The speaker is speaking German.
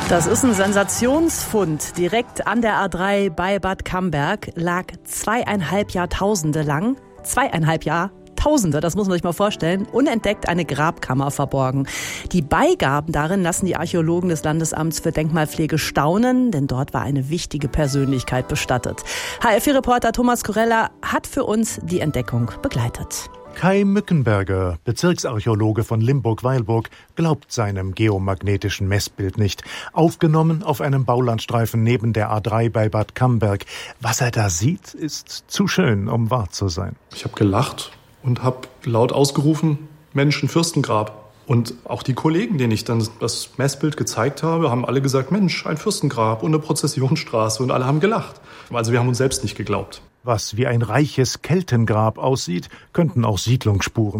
Das ist ein Sensationsfund. Direkt an der A3 bei Bad Camberg lag 2,5 Jahrtausende lang, 2,5 Jahrtausende, das muss man sich mal vorstellen, unentdeckt eine Grabkammer verborgen. Die Beigaben darin lassen die Archäologen des Landesamts für Denkmalpflege staunen, denn dort war eine wichtige Persönlichkeit bestattet. HR4-Reporter Thomas Kurella hat für uns die Entdeckung begleitet. Kai Mückenberger, Bezirksarchäologe von Limburg-Weilburg, glaubt seinem geomagnetischen Messbild nicht. Aufgenommen auf einem Baulandstreifen neben der A3 bei Bad Camberg. Was er da sieht, ist zu schön, um wahr zu sein. Ich habe gelacht und habe laut ausgerufen, Mensch, ein Fürstengrab. Und auch die Kollegen, denen ich dann das Messbild gezeigt habe, haben alle gesagt, Mensch, ein Fürstengrab und eine Prozessionsstraße. Und alle haben gelacht. Also wir haben uns selbst nicht geglaubt. Was wie ein reiches Keltengrab aussieht, könnten auch Siedlungsspuren